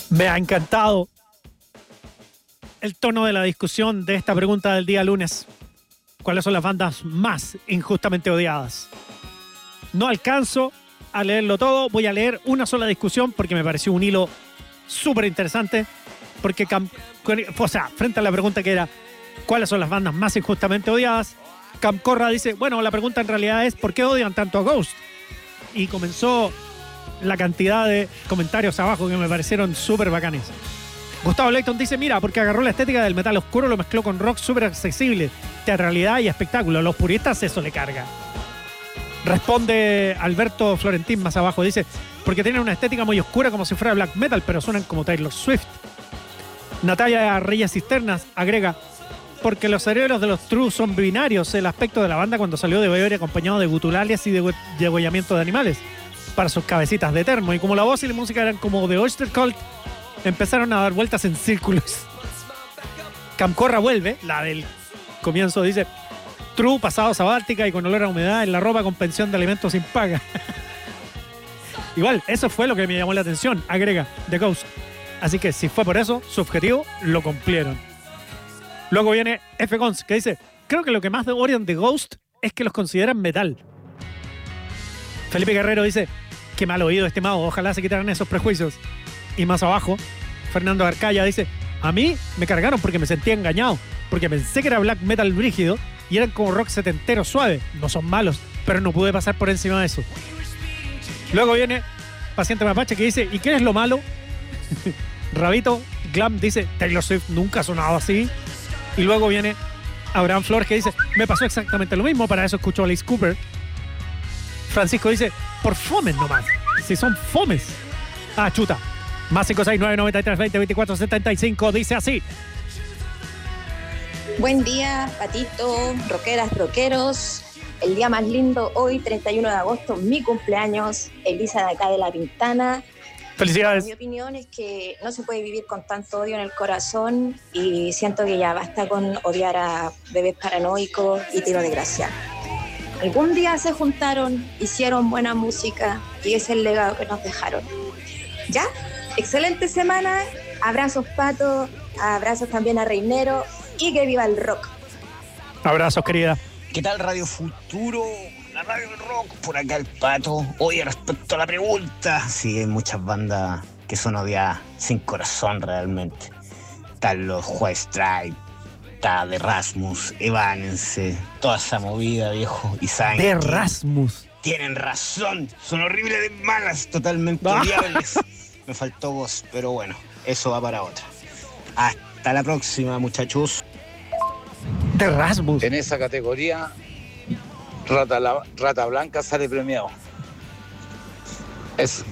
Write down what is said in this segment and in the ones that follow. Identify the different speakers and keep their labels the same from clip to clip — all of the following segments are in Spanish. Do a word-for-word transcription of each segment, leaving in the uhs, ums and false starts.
Speaker 1: Me ha encantado el tono de la discusión de esta pregunta del día lunes. ¿Cuáles son las bandas más injustamente odiadas? No alcanzo a leerlo todo. Voy a leer una sola discusión porque me pareció un hilo súper interesante. Porque, o sea, frente a la pregunta que era ¿cuáles son las bandas más injustamente odiadas? Camcorra dice, bueno, la pregunta en realidad es ¿por qué odian tanto a Ghost? Y comenzó la cantidad de comentarios abajo que me parecieron súper bacanes. Gustavo Leighton dice, mira, porque agarró la estética del metal oscuro, lo mezcló con rock súper accesible, teatralidad y espectáculo. A los puristas eso le carga. Responde Alberto Florentín más abajo, dice, porque tienen una estética muy oscura como si fuera black metal, pero suenan como Taylor Swift. Natalia Reyes Cisternas agrega, porque los cerebros de los True son binarios, el aspecto de la banda cuando salió debe haber acompañado de guturales y de degollamiento de animales para sus cabecitas de termo, y como la voz y la música eran como de Oyster Cult, empezaron a dar vueltas en círculos. Camcorra vuelve, la del comienzo, dice, True, pasado sabática y con olor a humedad en la ropa con pensión de alimentos sin paga. Igual, eso fue lo que me llamó la atención, agrega The Ghost. Así que si fue por eso, su objetivo lo cumplieron. Luego viene F. Gons, que dice, creo que lo que más odian de Ghost es que los consideran metal. Felipe Guerrero dice, qué mal oído estimado, ojalá se quitaran esos prejuicios. Y más abajo, Fernando Arcaya dice, a mí me cargaron porque me sentía engañado, porque pensé que era black metal brígido y eran como rock setentero suave. No son malos, pero no pude pasar por encima de eso. Luego viene Paciente Mapache que dice, ¿y qué es lo malo? Rabito Glam dice, Taylor Swift nunca ha sonado así. Y luego viene Abraham Flores que dice, me pasó exactamente lo mismo, para eso escucho a Alice Cooper. Francisco dice, por fomes nomás, si son fomes. Ah, chuta. Más cinco seis nueve nueve tres dos cero dos cuatro siete cinco dice así.
Speaker 2: Buen día, Patito, rockeras, rockeros. El día más lindo hoy, treinta y uno de agosto, mi cumpleaños. Elisa de acá de La Pintana.
Speaker 1: Felicidades.
Speaker 2: Mi opinión es que no se puede vivir con tanto odio en el corazón y siento que ya basta con odiar a Bebés Paranoicos y Tiro de Gracia. Algún día se juntaron, hicieron buena música y ese es el legado que nos dejaron. ¿Ya? Excelente semana. Abrazos, Pato. Abrazos también a Reinero y que viva el rock.
Speaker 1: Abrazos, querida.
Speaker 3: ¿Qué tal, Radio Futuro? La radio del rock, por acá el Pato. Oye, respecto a la pregunta, sí, hay muchas bandas que son odiadas sin corazón realmente. Están los White Stripes, está The Rasmus, Evanescence, toda esa movida, viejo. Y saben
Speaker 1: The Rasmus.
Speaker 3: Tienen razón, son horribles de malas, totalmente odiables. Me faltó voz, pero bueno, eso va para otra. Hasta la próxima, muchachos.
Speaker 1: The Rasmus.
Speaker 4: En esa categoría, Rata, la, Rata Blanca sale premiado. Eso.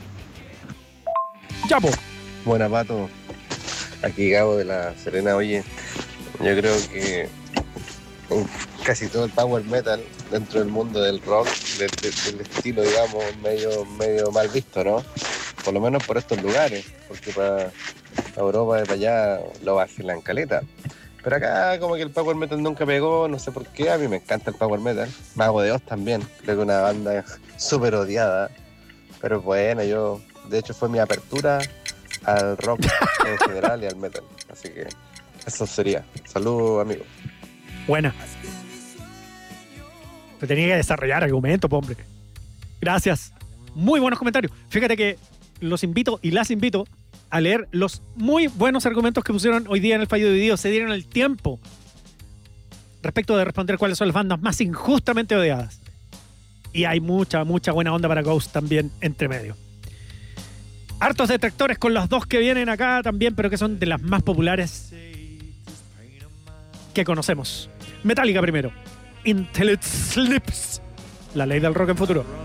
Speaker 1: Ya, po.
Speaker 5: Buena, Pato. Aquí Gabo de La Serena. Oye, yo creo que casi todo el power metal dentro del mundo del rock, de, de, del estilo, digamos, medio, medio mal visto, ¿no? Por lo menos por estos lugares, porque para Europa y para allá lo vacilan caleta. Pero acá como que el power metal nunca pegó, no sé por qué, a mí me encanta el power metal. Mago de Oz también, creo que una banda súper odiada, pero bueno, yo, de hecho fue mi apertura al rock en general y al metal, así que eso sería. Saludos, amigos.
Speaker 1: Buena. Se tenía que desarrollar argumentos, hombre. Gracias. Muy buenos comentarios. Fíjate que los invito y las invito a leer los muy buenos argumentos que pusieron hoy día en el fallo dividido. Se dieron el tiempo respecto de responder cuáles son las bandas más injustamente odiadas. Y hay mucha, mucha buena onda para Ghost también entre medio. Hartos detractores con los dos que vienen acá también, pero que son de las más populares que conocemos. Metallica primero. Until It Slips. La ley del rock en futuro.